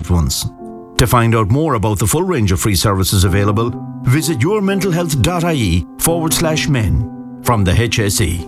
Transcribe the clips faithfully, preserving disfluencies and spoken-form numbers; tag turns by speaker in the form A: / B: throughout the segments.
A: correct ones. To find out more about the full range of free services available, visit yourmentalhealth.ie forward slash men from the H S E.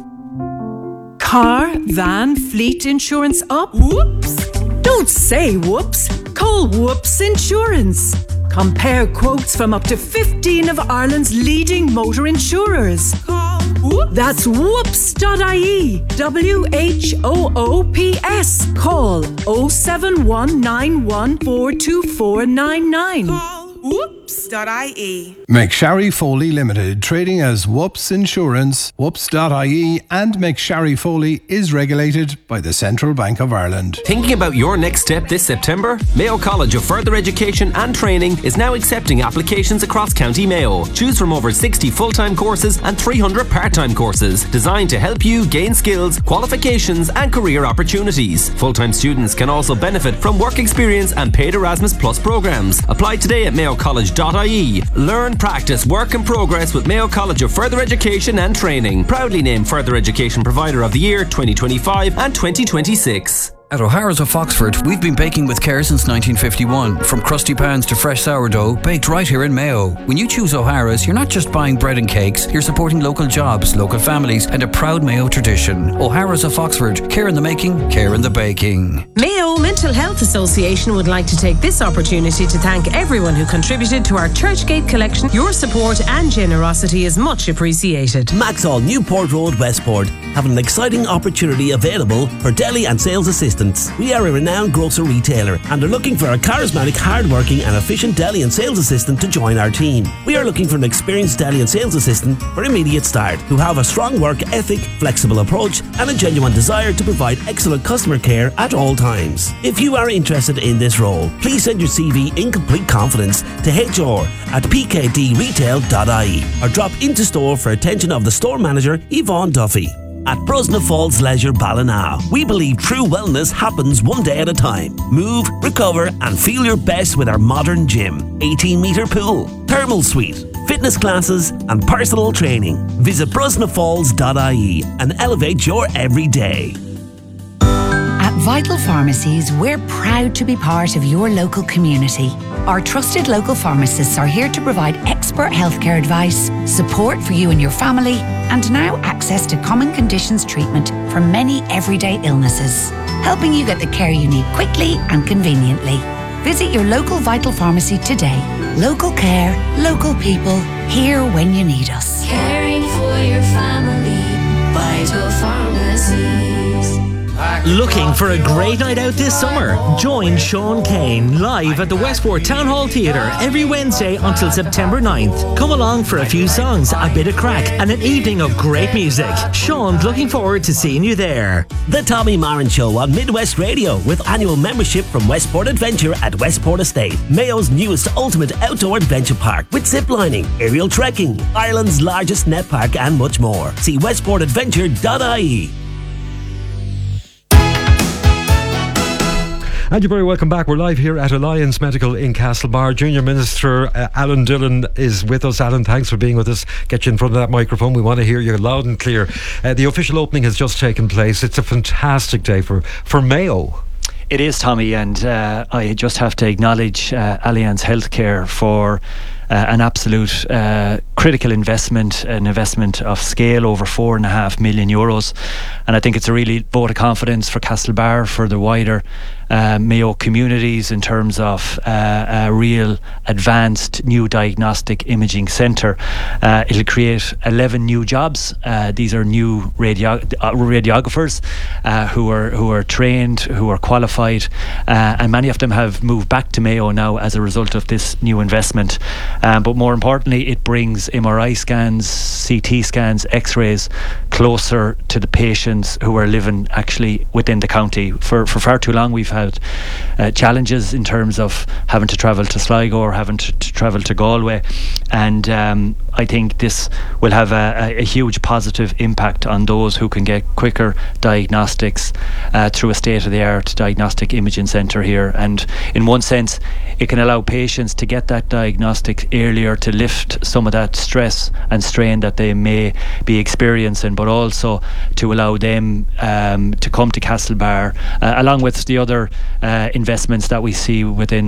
B: Car, van, fleet insurance up? Whoops! Don't say whoops. Call Whoops Insurance. Compare quotes from up to fifteen of Ireland's leading motor insurers. Call Whoops. That's whoops dot I E. W H O O P S. Call oh seven one nine one four two four nine nine. Call whoops dot I E.
C: McSharry Foley Limited, trading as Whoops Insurance, whoops dot I E, and McSharry Foley is regulated by the Central Bank of Ireland.
D: Thinking about your next step this September? Mayo College of Further Education and Training is now accepting applications across County Mayo. Choose from over sixty full-time courses and three hundred part-time courses designed to help you gain skills, qualifications and career opportunities. Full-time students can also benefit from work experience and paid Erasmus Plus programs. Apply today at mayo college dot I E. Learn, practice, work and progress with Mayo College of Further Education and Training. Proudly named Further Education Provider of the Year twenty twenty-five and twenty twenty-six.
E: At O'Hara's of Foxford, we've been baking with care since nineteen fifty-one. From crusty pans to fresh sourdough, baked right here in Mayo. When you choose O'Hara's, you're not just buying bread and cakes, you're supporting local jobs, local families, and a proud Mayo tradition. O'Hara's of Foxford, care in the making, care in the baking.
F: Mayo Mental Health Association would like to take this opportunity to thank everyone who contributed to our Churchgate collection. Your support and generosity is much appreciated.
G: Maxall Newport Road, Westport, have an exciting opportunity available for deli and sales assistants. We are a renowned grocer retailer and are looking for a charismatic, hard-working and efficient deli and sales assistant to join our team. We are looking for an experienced deli and sales assistant for immediate start who have a strong work ethic, flexible approach and a genuine desire to provide excellent customer care at all times. If you are interested in this role, please send your C V in complete confidence to H R at p k d retail dot I E or drop into store for attention of the store manager, Yvonne Duffy. At Brosna Falls Leisure Ballina, we believe true wellness happens one day at a time. Move, recover and feel your best with our modern gym, eighteen metre pool, thermal suite, fitness classes and personal training. Visit brosna falls dot I E and elevate your everyday.
H: At Vital Pharmacies, we're proud to be part of your local community. Our trusted local pharmacists are here to provide expert healthcare advice, support for you and your family, and now access to common conditions treatment for many everyday illnesses, helping you get the care you need quickly and conveniently. Visit your local Vital Pharmacy today. Local care, local people, here when you need us.
I: Caring for your family, Vital Pharmacies.
J: Looking for a great night out this summer? Join Sean Kane live at the Westport Town Hall Theatre every Wednesday until September ninth. Come along for a few songs, a bit of crack and an evening of great music. Sean's looking forward to seeing you there.
G: The Tommy Marin Show on Midwest Radio with annual membership from Westport Adventure at Westport Estate, Mayo's newest ultimate outdoor adventure park with ziplining, aerial trekking, Ireland's largest net park and much more. See westport adventure dot I E.
K: And you're very welcome back. We're live here at Alliance Medical in Castlebar. Junior Minister uh, Alan Dillon is with us. Alan, thanks for being with us. Get you in front of that microphone. We want to hear you loud and clear. Uh, the official opening has just taken place. It's a fantastic day for, for Mayo.
L: It is, Tommy, and uh, I just have to acknowledge uh, Alliance Healthcare for Uh, an absolute uh, critical investment, an investment of scale over four and a half million euros. And I think it's a really vote of confidence for Castlebar, for the wider uh, Mayo communities in terms of uh, a real advanced new diagnostic imaging centre. Uh, it'll create eleven new jobs. Uh, these are new radio- uh, radiographers uh, who are who are trained, who are qualified, uh, and many of them have moved back to Mayo now as a result of this new investment. Um, but more importantly, it brings M R I scans, C T scans, X-rays closer to the patients who are living actually within the county. For for far too long, we've had uh, challenges in terms of having to travel to Sligo or having to, to travel to Galway, and um, I think this will have a, a, a huge positive impact on those who can get quicker diagnostics uh, through a state-of-the-art diagnostic imaging centre here. And in one sense, it can allow patients to get that diagnostic earlier, to lift some of that stress and strain that they may be experiencing, but also to allow them um, to come to Castlebar, uh, along with the other uh, investments that we see within